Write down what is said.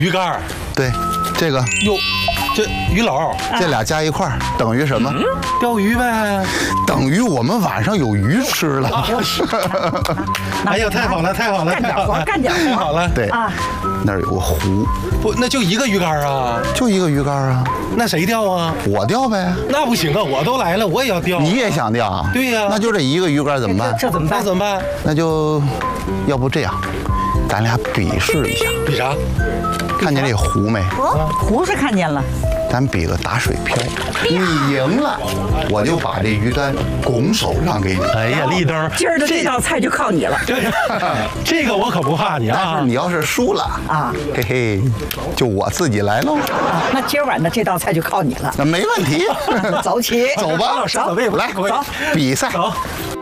鱼竿。 对，这个哟，这鱼篓， 这俩加一块儿等于什么？ 钓鱼呗。 等于我们晚上有鱼吃了。 哎呀，太好了，太好了， 干点活，干点活。 太好了。 对啊，那儿有个湖， 不，那就一个鱼竿啊？ 就一个鱼竿啊。 那谁钓啊？ 我钓呗。 那不行啊，我都来了，我也要钓。 你也想钓啊？ 对呀。 那就这一个鱼竿怎么办？ 这怎么办？ 那怎么办？ 那就，要不这样，咱俩比试一下。 比啥？ 看见这湖没？ 湖是看见了。 咱比个打水漂，你赢了，我就把这鱼竿拱手让给你。 哎呀，立灯， 今儿的这道菜就靠你了。 对，这个我可不怕你啊。 但是你要是输了啊，嘿嘿，就我自己来喽。 那今儿晚的这道菜就靠你了。 那没问题。 走起， 走吧， 老师，走， 来， 走， 比赛。 走。